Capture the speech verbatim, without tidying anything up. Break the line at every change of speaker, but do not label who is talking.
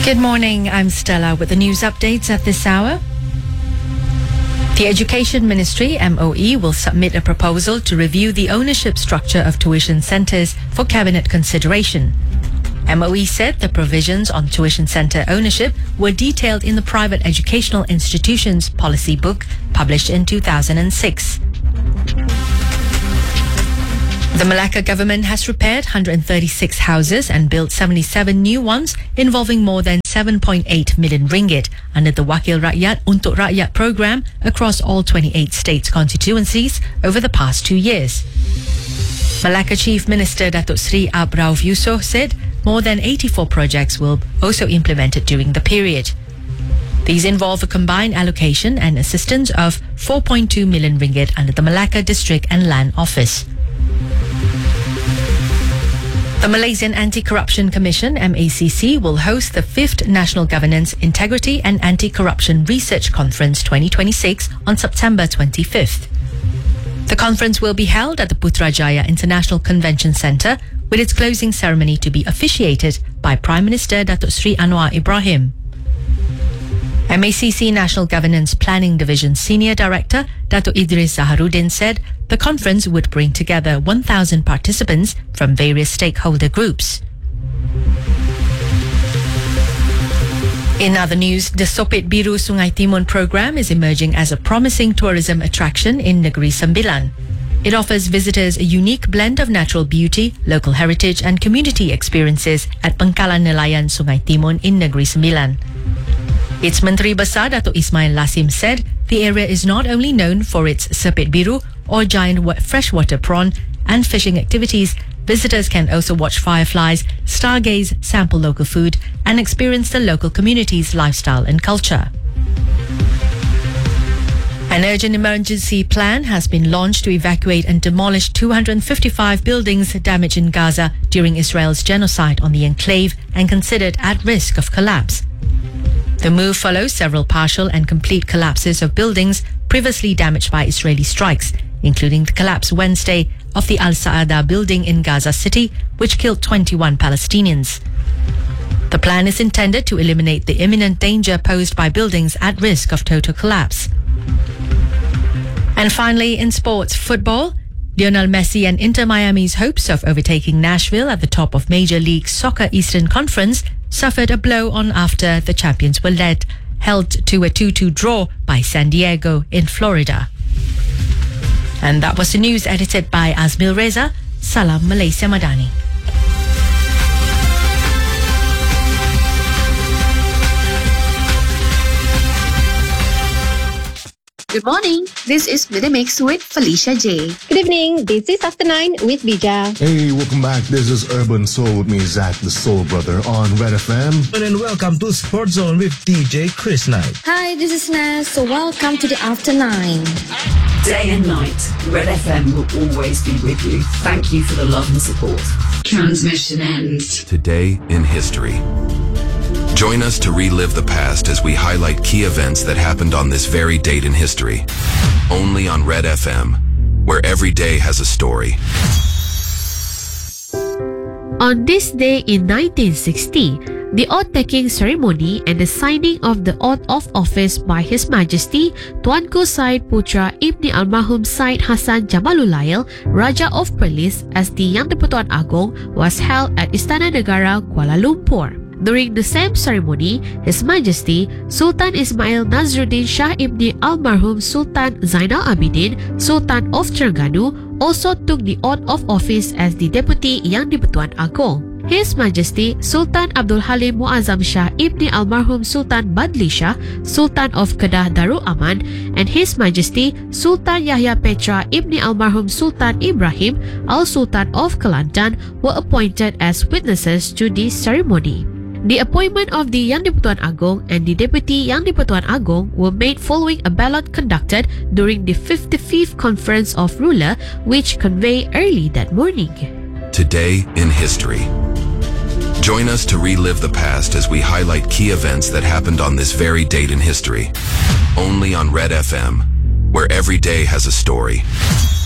Good morning, I'm Stella with the news updates at this hour. The Education Ministry, M O E, will submit a proposal to review the ownership structure of tuition centres for Cabinet consideration. M O E said the provisions on tuition centre ownership were detailed in the Private Educational Institutions Policy Book published in two thousand six. The Malacca government has repaired one hundred thirty-six houses and built seventy-seven new ones involving more than seven point eight million ringgit under the Wakil Rakyat Untuk Rakyat program across all twenty-eight states constituencies over the past two years. Malacca Chief Minister Datuk Seri Ab Rauf Yusof said more than eighty-four projects will also implemented during the period. These involve a combined allocation and assistance of four point two million ringgit under the Malacca District and Land Office. The Malaysian Anti-Corruption Commission, M A C C, will host the fifth National Governance, Integrity and Anti-Corruption Research Conference twenty twenty-six on September twenty-fifth. The conference will be held at the Putrajaya International Convention Centre, with its closing ceremony to be officiated by Prime Minister Datuk Seri Anwar Ibrahim. M A C C National Governance Planning Division Senior Director Datuk Idris Zaharuddin said the conference would bring together one thousand participants from various stakeholder groups. In other news, the Sopit Biru Sungai Timun program is emerging as a promising tourism attraction in Negeri Sembilan. It offers visitors a unique blend of natural beauty, local heritage and community experiences at Pangkalan Nelayan Sungai Timun in Negeri Sembilan. Its Menteri Besar Datuk Ismail Lasim said the area is not only known for its Sepit Biru or giant freshwater prawn and fishing activities, visitors can also watch fireflies, stargaze, sample local food and experience the local community's lifestyle and culture. An urgent emergency plan has been launched to evacuate and demolish two hundred fifty-five buildings damaged in Gaza during Israel's genocide on the enclave and considered at risk of collapse. The move follows several partial and complete collapses of buildings previously damaged by Israeli strikes, including the collapse Wednesday of the Al Saada building in Gaza City, which killed twenty-one Palestinians. The plan is intended to eliminate the imminent danger posed by buildings at risk of total collapse. And finally, in sports football, Lionel Messi and Inter Miami's hopes of overtaking Nashville at the top of Major League Soccer Eastern Conference suffered a blow on after the champions were led, held to a two two draw by San Diego in Florida. And that was the news edited by Azmil Reza. Salam Malaysia Madani.
Good morning. This is Minimix with Felicia J.
Good evening. This is After Nine with Bija.
Hey, welcome back. This is Urban Soul with me, Zach the Soul Brother on Red F M.
And welcome to Sports Zone with D J Chris Knight.
Hi, this is Naz. So welcome to the After Nine.
Day and night, Red F M will always be with you. Thank you for the love and support. Transmission ends.
Today in history. Join us to relive the past as we highlight key events that happened on this very date in history. Only on Red F M, where every day has a story.
On this day in nineteen sixty, the oath-taking ceremony and the signing of the oath of office by His Majesty Tuanku Syed Putra Ibni Almarhum Syed Hassan Jamalulail, Raja of Perlis, as the Yang di-Pertuan Agong was held at Istana Negara, Kuala Lumpur. During the same ceremony, His Majesty Sultan Ismail Nazruddin Shah Ibni Almarhum Sultan Zainal Abidin, Sultan of Terengganu, also took the oath of office as the Deputy Yang di-Pertuan Agong. His Majesty Sultan Abdul Halim Muazzam Shah Ibni Almarhum Sultan Badli Shah, Sultan of Kedah Darul Aman, and His Majesty Sultan Yahya Petra Ibni Almarhum Sultan Ibrahim Al-Sultan of Kelantan were appointed as witnesses to this ceremony. The appointment of the Yang di-Pertuan Agong and the Deputy Yang di-Pertuan Agong were made following a ballot conducted during the fifty-fifth Conference of Ruler, which convened early that morning.
Today in history. Join us to relive the past as we highlight key events that happened on this very date in history. Only on Red F M, where every day has a story.